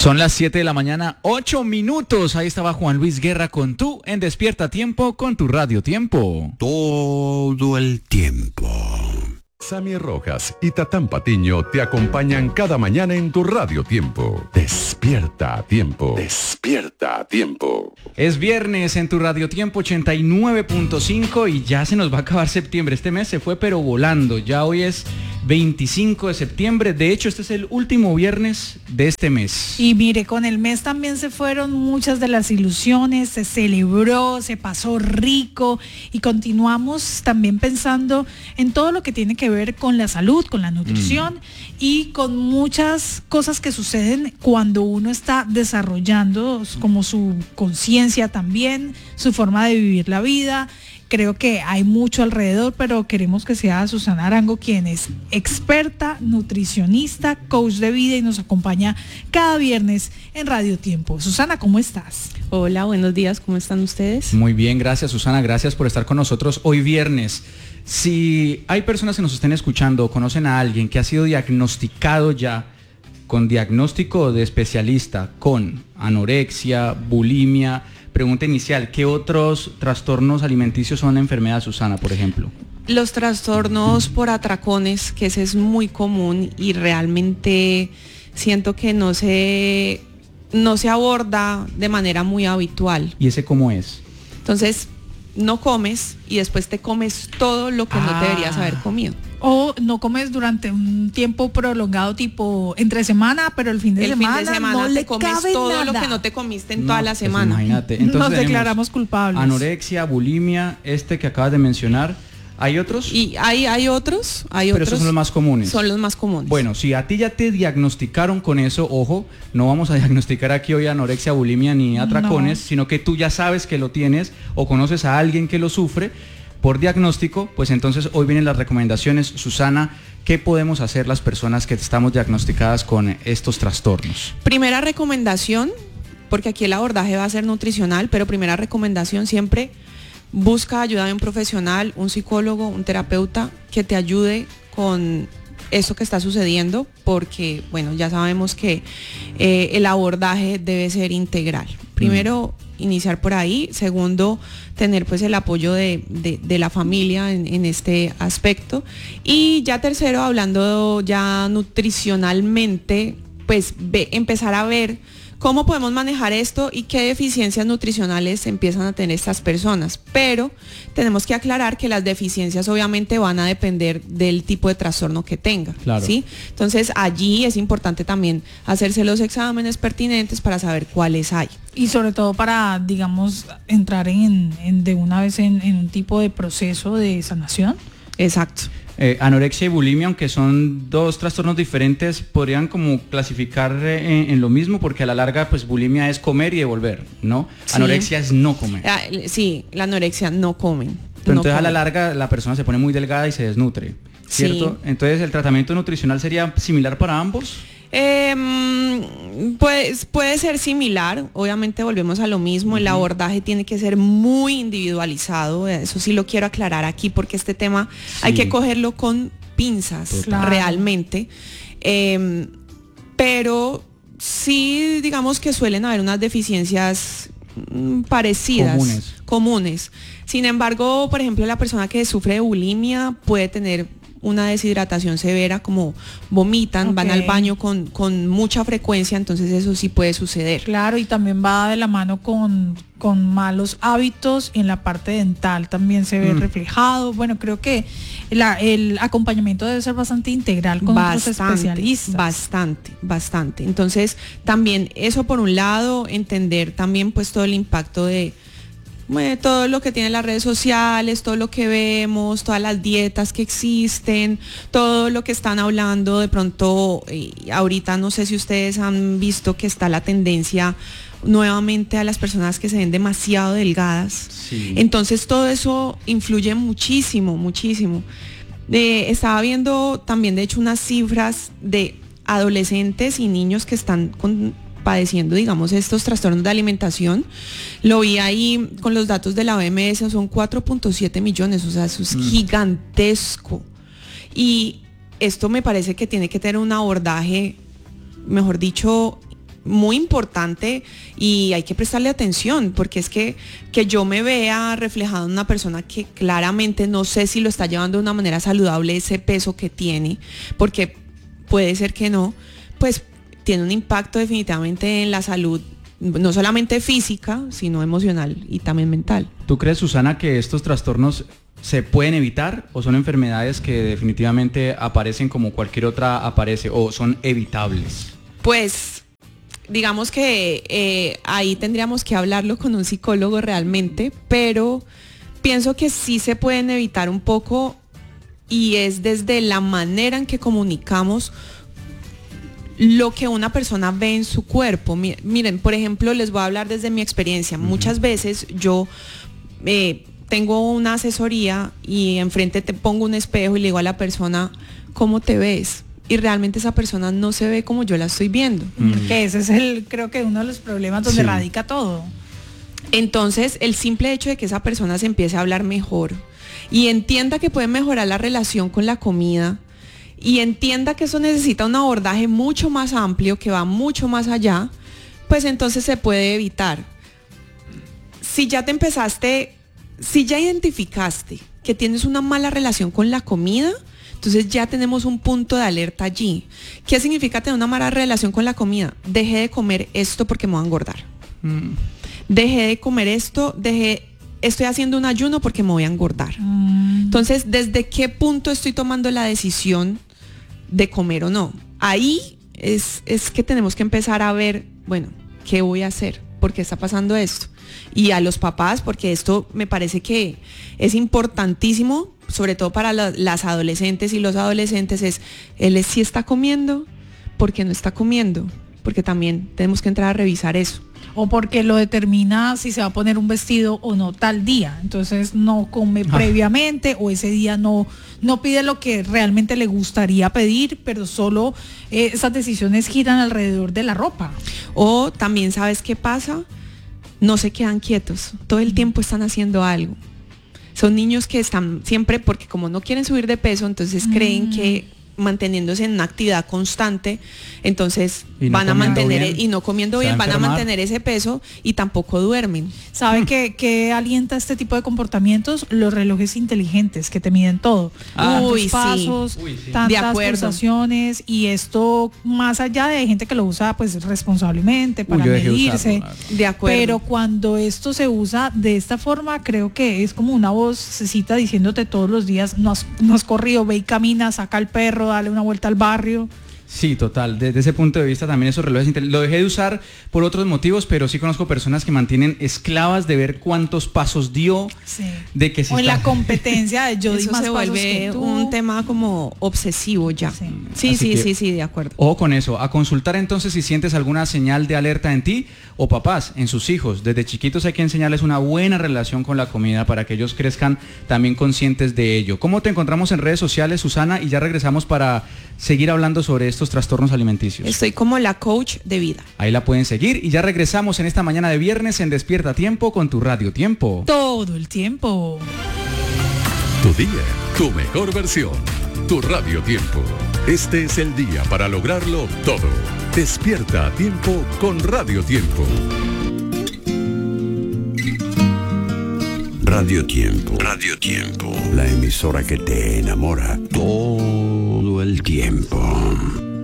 Son las 7 de la mañana, 8 minutos. Ahí estaba Juan Luis Guerra con Tú en Despierta Tiempo con tu Radio Tiempo. Todo el tiempo. Sammy Rojas y Tatán Patiño te acompañan cada mañana en tu Radio Tiempo. Despierta a tiempo. Despierta a tiempo. Es viernes en tu Radio Tiempo 89.5 y ya se nos va a acabar septiembre. Este mes se fue pero volando. Ya hoy es 25 de septiembre. De hecho, este es el último viernes de este mes. Y mire, con el mes también se fueron muchas de las ilusiones, se celebró, se pasó rico y continuamos también pensando en todo lo que tiene que ver con la salud, con la nutrición y con muchas cosas que suceden cuando uno está desarrollando como su conciencia también, su forma de vivir la vida. Creo que hay mucho alrededor, pero queremos que sea Susana Arango quien es experta, nutricionista, coach de vida y nos acompaña cada viernes en Radio Tiempo. Susana, ¿cómo estás? Hola, buenos días, ¿cómo están ustedes? Muy bien, gracias Susana, gracias por estar con nosotros hoy viernes. Si hay personas que nos estén escuchando o conocen a alguien que ha sido diagnosticado ya con diagnóstico de especialista con anorexia, bulimia, pregunta inicial, ¿qué otros trastornos alimenticios son la enfermedad, Susana, por ejemplo? Los trastornos por atracones, que ese es muy común y realmente siento que no se aborda de manera muy habitual. ¿Y ese cómo es? Entonces, no comes y después te comes todo lo que no deberías haber comido. O no comes durante un tiempo prolongado, tipo entre semana, pero el fin de semana no te le comes cabe todo nada. lo que no te comiste en toda la semana. Pues imagínate. Entonces nos declaramos culpables. Anorexia, bulimia, este que acabas de mencionar. ¿Hay otros? Y hay otros. Pero esos son los más comunes. Son los más comunes. Bueno, si a ti ya te diagnosticaron con eso, ojo, no vamos a diagnosticar aquí hoy anorexia, bulimia ni atracones, sino que tú ya sabes que lo tienes o conoces a alguien que lo sufre por diagnóstico, pues entonces hoy vienen las recomendaciones. Susana, ¿qué podemos hacer las personas que estamos diagnosticadas con estos trastornos? Primera recomendación, porque aquí el abordaje va a ser nutricional, pero primera recomendación siempre busca ayuda de un profesional, un psicólogo, un terapeuta que te ayude con eso que está sucediendo, porque bueno, ya sabemos que el abordaje debe ser integral. Primero, iniciar por ahí. Segundo, tener pues el apoyo de la familia en este aspecto. Y ya tercero, hablando ya nutricionalmente, pues empezar a ver cómo podemos manejar esto y qué deficiencias nutricionales empiezan a tener estas personas. Pero tenemos que aclarar que las deficiencias obviamente van a depender del tipo de trastorno que tenga. Claro. ¿Sí? Entonces allí es importante también hacerse los exámenes pertinentes para saber cuáles hay. Y sobre todo para, digamos, entrar de una vez en un tipo de proceso de sanación. Exacto. Anorexia y bulimia, aunque son dos trastornos diferentes, podrían como clasificar en lo mismo, porque a la larga pues bulimia es comer y devolver, ¿no? Sí. Anorexia es no comer. Sí, la anorexia no comen. Pero no entonces a la comen. larga la persona se pone muy delgada y se desnutre, ¿cierto? Sí. Entonces el tratamiento nutricional sería similar para ambos. Pues puede ser similar, obviamente volvemos a lo mismo, el abordaje tiene que ser muy individualizado, eso sí lo quiero aclarar aquí porque este tema hay que cogerlo con pinzas. Claro. Realmente, pero sí digamos que suelen haber unas deficiencias parecidas, comunes. Sin embargo, por ejemplo, la persona que sufre de bulimia puede tener una deshidratación severa, como vomitan, van al baño con mucha frecuencia, entonces eso sí puede suceder. Claro, y también va de la mano con malos hábitos, en la parte dental también se ve reflejado. Bueno, creo que el acompañamiento debe ser bastante integral con otros especialistas. Bastante. Entonces, también eso por un lado, entender también pues todo el impacto de todo lo que tienen las redes sociales, todo lo que vemos, todas las dietas que existen, todo lo que están hablando de pronto, ahorita no sé si ustedes han visto que está la tendencia nuevamente a las personas que se ven demasiado delgadas. Sí. Entonces todo eso influye muchísimo. Estaba viendo también de hecho unas cifras de adolescentes y niños que están padeciendo, digamos, estos trastornos de alimentación. Lo vi ahí con los datos de la OMS, son 4.7 millones, o sea, eso es gigantesco. Y esto me parece que tiene que tener un abordaje, mejor dicho, muy importante y hay que prestarle atención, porque es que yo me vea reflejado en una persona que claramente no sé si lo está llevando de una manera saludable ese peso que tiene, porque puede ser que no, pues tiene un impacto definitivamente en la salud, no solamente física, sino emocional y también mental. ¿Tú crees, Susana, que estos trastornos se pueden evitar o son enfermedades que definitivamente aparecen como cualquier otra aparece o son evitables? Pues digamos que ahí tendríamos que hablarlo con un psicólogo realmente, pero pienso que sí se pueden evitar un poco, y es desde la manera en que comunicamos lo que una persona ve en su cuerpo. Miren, por ejemplo, les voy a hablar desde mi experiencia. Muchas veces yo tengo una asesoría y enfrente te pongo un espejo y le digo a la persona, ¿cómo te ves? Y realmente esa persona no se ve como yo la estoy viendo. Que ese es creo que uno de los problemas donde radica todo. Entonces, el simple hecho de que esa persona se empiece a hablar mejor y entienda que puede mejorar la relación con la comida y entienda que eso necesita un abordaje mucho más amplio, que va mucho más allá, pues entonces se puede evitar. Si ya identificaste que tienes una mala relación con la comida, entonces ya tenemos un punto de alerta allí. ¿Qué significa tener una mala relación con la comida? Dejé de comer esto porque me voy a engordar. Dejé de comer esto, estoy haciendo un ayuno porque me voy a engordar. Entonces, ¿desde qué punto estoy tomando la decisión de comer o no? Ahí es que tenemos que empezar a ver, bueno, ¿qué voy a hacer? ¿Por qué está pasando esto? Y a los papás, porque esto me parece que es importantísimo, sobre todo para las adolescentes y los adolescentes, él sí está comiendo, ¿por qué no está comiendo? Porque también tenemos que entrar a revisar eso. O porque lo determina si se va a poner un vestido o no tal día. Entonces no come previamente, o ese día no pide lo que realmente le gustaría pedir, pero solo esas decisiones giran alrededor de la ropa. O también, ¿sabes qué pasa? No se quedan quietos, todo el tiempo están haciendo algo. Son niños que están siempre, porque como no quieren subir de peso, entonces creen que manteniéndose en una actividad constante, entonces van a mantener y no comiendo bien, van a mantener ese peso y tampoco duermen. ¿Sabe qué alienta este tipo de comportamientos? Los relojes inteligentes que te miden todo. Tantos pasos, tantas pulsaciones, y esto más allá de gente que lo usa pues responsablemente para medirse. De acuerdo. Pero cuando esto se usa de esta forma, creo que es como una vocecita diciéndote todos los días, no has corrido, ve y camina, saca al perro, dale una vuelta al barrio. Sí, total. Desde ese punto de vista también esos relojes lo dejé de usar por otros motivos, pero sí conozco personas que mantienen esclavas de ver cuántos pasos dio, de que si o en la competencia de yo di más se pasos vuelve que tú. Un tema como obsesivo ya. Sí, de acuerdo. Ojo con eso, a consultar entonces si sientes alguna señal de alerta en ti o papás, en sus hijos. Desde chiquitos hay que enseñarles una buena relación con la comida para que ellos crezcan también conscientes de ello. ¿Cómo te encontramos en redes sociales, Susana? Y ya regresamos para seguir hablando sobre estos trastornos alimenticios. Estoy como la coach de vida. Ahí la pueden seguir y ya regresamos en esta mañana de viernes en Despierta Tiempo con tu Radio Tiempo. Todo el tiempo. Tu día, tu mejor versión, tu Radio Tiempo. Este es el día para lograrlo todo. Despierta a tiempo con Radio Tiempo. Radio Tiempo. Radio Tiempo. La emisora que te enamora todo el tiempo.